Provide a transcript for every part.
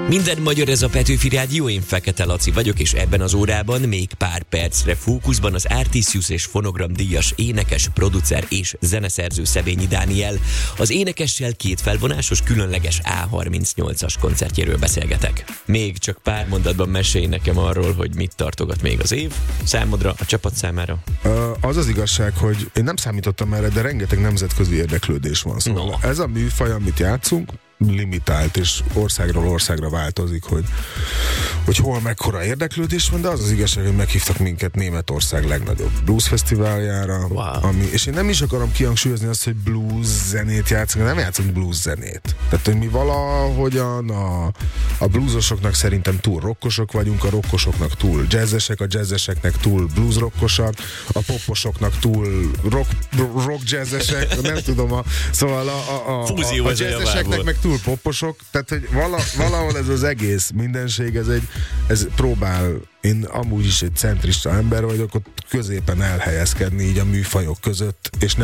Minden magyar, ez a Petőfi Rádió, én Fekete Laci vagyok, és ebben az órában még pár percre fókuszban az Artisius és Fonogram díjas énekes, producer és zeneszerző Szebényi Dániel. Az énekessel két felvonásos, különleges A38-as koncertjéről beszélgetek. Még csak pár mondatban mesélj nekem arról, hogy mit tartogat még az év számodra, a csapat számára. Az az igazság, hogy én nem számítottam erre, de rengeteg nemzetközi érdeklődés van. Szóval ez a műfaj, amit játszunk, limitált, és országról országra változik, hogy hol mekkora érdeklődés van, de az az igazság, hogy meghívtak minket Németország legnagyobb blues fesztiváljára, és én nem is akarom kihangsúlyozni azt, hogy blues zenét játszunk, nem játszunk blues zenét. Tehát, hogy mi valahogyan a bluesosoknak szerintem túl rockosok vagyunk, a rockosoknak túl jazzesek, a jazzeseknek túl blues rockosak, a poposoknak túl rock jazzesek, nem tudom, szóval a jazzeseknek meg túl poposok, tehát hogy valahol ez az egész mindenség, ez próbál, én amúgy is egy centrista ember vagyok, ott középen elhelyezkedni így a műfajok között, és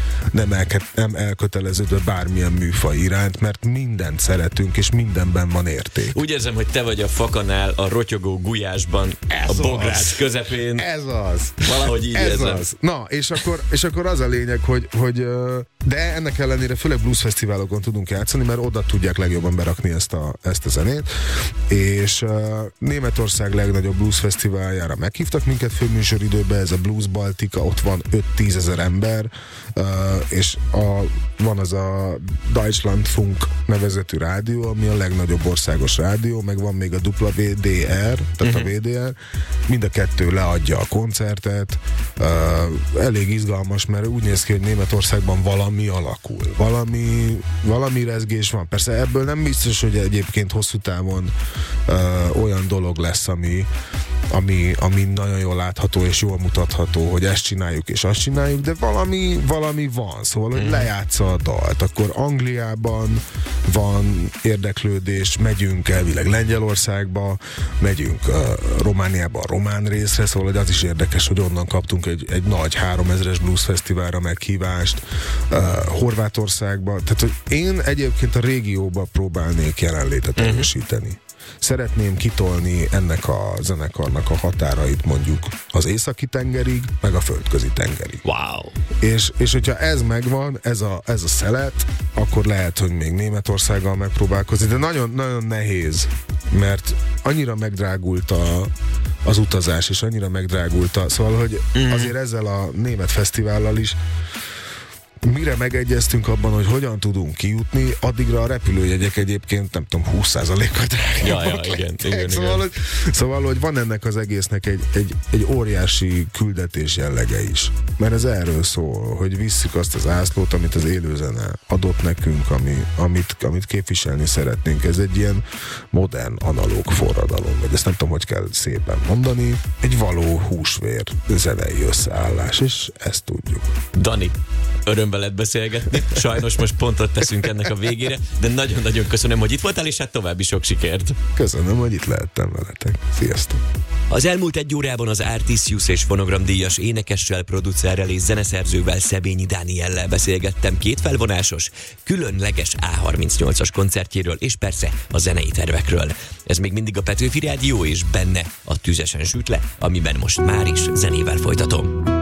nem elköteleződve bármilyen műfaj iránt, mert mindent szeretünk, és mindenben van érték. Úgy érzem, hogy te vagy a fakanál, a rotyogó gulyásban, a bográc közepén. Ez az. Valahogy így érzem. Az. Na, és akkor az a lényeg, hogy de ennek ellenére főleg blues fesztiválokon tudunk játszani, mert oda tudják legjobban berakni ezt a zenét, és Németország legnagyobb blues fesztiváljára meghívtak minket főműsoridőbe, ez a Blues Baltica, ott van 5-10 ezer ember, és van az a Deutschlandfunk nevezetű rádió, ami a legnagyobb országos rádió, meg van még a WDR, tehát a VDR, mind a kettő leadja a koncertet, elég izgalmas, mert úgy néz ki, hogy Németországban valami alakul, valami rezgés van. Persze ebből nem biztos, hogy egyébként hosszú távon olyan dolog lesz, ami nagyon jól látható és jól mutatható, hogy ezt csináljuk és azt csináljuk, de valami van, szóval, hogy lejátsza a dalt. Akkor Angliában van érdeklődés, megyünk elvileg Lengyelországba, megyünk Romániába a román részre, szóval hogy az is érdekes, hogy onnan kaptunk egy nagy 3000-es blues fesztiválra meghívást, Horvátországba, tehát hogy én egyébként a régióba próbálnék jelenlétet erősíteni. Szeretném kitolni ennek a zenekarnak a határait mondjuk az északi tengerig, meg a földközi tengerig. Wow! És hogyha ez megvan, ez a szelet, akkor lehet, hogy még Németországgal megpróbálkozni, de nagyon nehéz, mert annyira megdrágult az utazás, és annyira megdrágult szóval, hogy azért ezzel a német fesztivállal is mire megegyeztünk abban, hogy hogyan tudunk kijutni, addigra a repülőjegyek egyébként nem tudom, 20%-kal drágábbak lettek. Szóval, hogy van ennek az egésznek egy óriási küldetés jellege is. Mert ez erről szól, hogy visszük azt az ászlót, amit az élőzene adott nekünk, amit képviselni szeretnénk. Ez egy ilyen modern, analóg forradalom, vagy ezt nem tudom, hogy kell szépen mondani. Egy való húsvér zenei összeállás, és ezt tudjuk. Dani, öröm veled beszélgetni. Sajnos most pontot teszünk ennek a végére, de nagyon-nagyon köszönöm, hogy itt voltál, és hát további sok sikert. Köszönöm, hogy itt lehettem veletek. Sziasztok! Az elmúlt egy órában az Artisius és Fonogram díjas énekessel, producerrel és zeneszerzővel, Szebényi Dániellel beszélgettem két felvonásos, különleges A38-as koncertjéről, és persze a zenei tervekről. Ez még mindig a Petőfi Rádió, és benne a Tüzesen süt le, amiben most már is zenével folytatom.